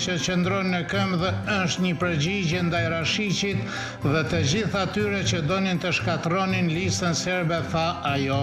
që qëndron në këmbë dhe është një përgjigje ndaj Rashiqit dhe të gjithë atyre që donin të shkatronin listën serbe, tha ajo.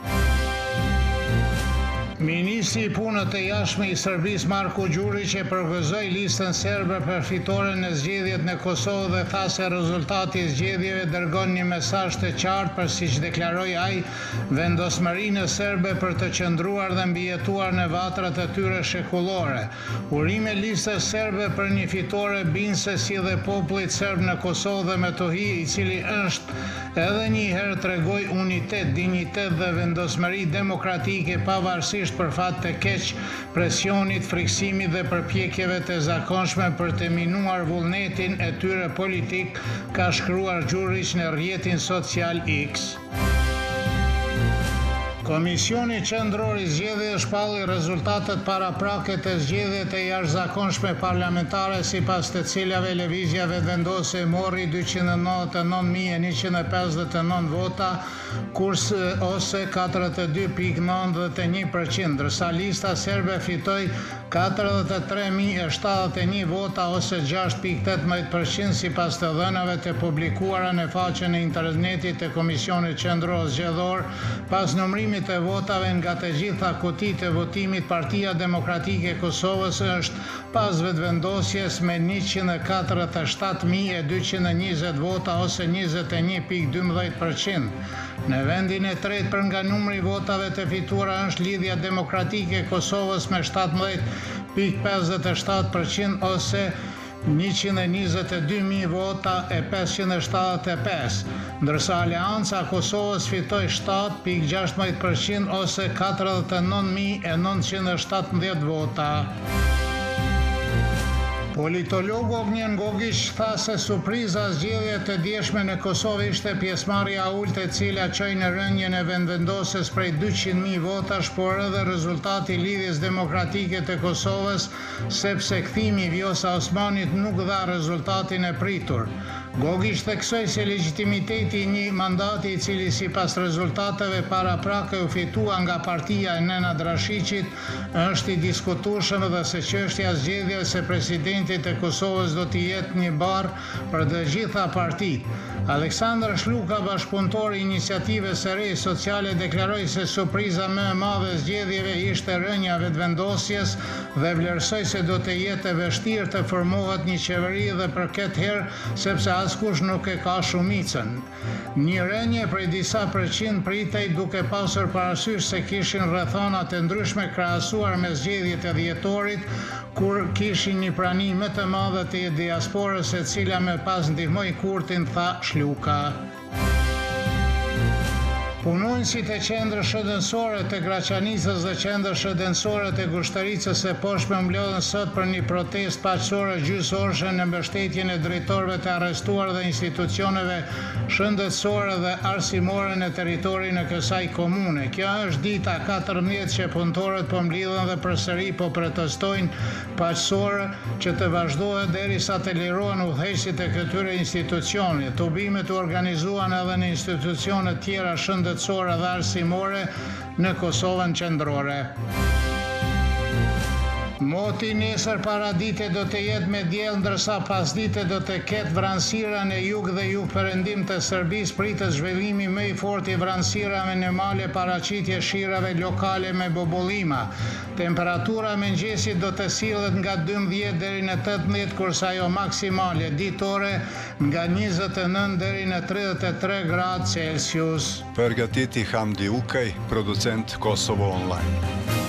Ministri i Punës të Jashtme i Serbisë Marko Đurić e përgëzoi listën serbe përfitore në zgjedhjet në Kosovë dhe tha se rezultati i zgjedhjeve dërgon një mesazh të qartë për, siç deklaroi ai, vendosmërinë serbe për të qëndruar dhe mbijetuar në vatrat e tyre shekullore. Urimi i listës serbe për një fitore binse si dhe popullit serb në Kosovë dhe Metohi, i cili është edhe një herë tregoi unitet, dinjitet dhe vendosmëri demokratike pavarësisht për fat të keq presionit, friksimit dhe përpjekjeve të zakonshme për të minuar vullnetin e tyre politik, ka shkruar Đurić në rrjetin social X. Komisioni Qendror i Zgjedhjeve shpalli rezultatet paraprake të zgjedhjeve të jashtëzakonshme parlamentare, sipas të cilave lëvizja vetëvendose mori 299.159 vota, kurse ose 42.91%, ndërsa lista serbe fitoi 43.071 vota ose 6.18%, sipas të dhënave të publikuara në faqen e internetit të Komisionit Qendror Zgjedhor. Pas numërimit të votave nga të gjitha kutitë e votimit, Partia Demokratike e Kosovës është pas vetëvendosjes me 147.220 vota ose 21.12%. Në vendin e tretë për nga numri votave të fituara është Lidhja Demokratike e Kosovës me 17.57% ose 122.000 vota e 575, ndërsa Aleanca Kosovës fitoi 7.16% ose 49.917 vota. Politologu Ognjen Gogić tha se surpriza e zgjedhjeve të djeshme në Kosovë ishte pjesëmarrja e ulët e cila çoi në rënien e vendvendosjes prej 200.000 votash, por edhe rezultati i Lidhjes Demokratike të Kosovës, sepse kthimi i Vjosa Osmanit nuk dha rezultatin e pritur. Gogić theksoi se legitimiteti i një mandati i cili sipas rezultateve paraprake u fitua nga partia e Nenad Rashiqit është i diskutueshëm dhe se çështja e zgjedhjeve së presidentit të Kosovës do të jetë një barr për të gjitha partitë. Aleksandar Shluka, bashkëpunëtor i iniciativës së re sociale, deklaroi se surpriza më e madhe e zgjedhjeve ishte rënja e vetëvendosjes dhe vlerësoi se do të jetë e vështirë të formohet një qeveri dhe për këtë herë sepse askush nuk e ka shumicën. Një rënje prej disa përqind pritej, duke pasur parasysh se kishin rrethana të ndryshme krahasuar me zgjedhjet e dhjetorit, kur kishin një prani më të madhe të diasporës, e cila më pas ndihmoi Kurtin, tha Shluka. Punonësit e qendrës shëndetësore të Graçanicës dhe qendrës shëndetësore të Gushtaricës së Poshtme mbledhen sot për një protestë paqësore gjysmëore në mbështetjen e drejtorëve të arrestuar dhe institucioneve shëndetësore dhe arsimore në territorin e kësaj komune. Kjo është dita 14 që punëtorët po mbledhen dhe përsëri po protestojnë paqësore që të vazhdohet derisa të lirohen udhëheqësit e këtyre institucioneve. Tubimet u organizuan edhe në institucione tjera shëndetësore dhe arsimore në Kosovën qendrore. Moti nesër paradite do të jetë me diell, ndërsa pasdite do të ketë vranësira në jug dhe jugperëndim të Serbisë. Pritet zhvillimi më i fortë i vranësirave në male, paraqitje shirave lokale me bobollima. Temperatura mëngjesit do të sillet nga 12 deri në 18, kurse ajo maksimale ditore nga 29 deri në 33 gradë Celsius. Përgatiti Hamdi Ukaj, producent Kosovo Online.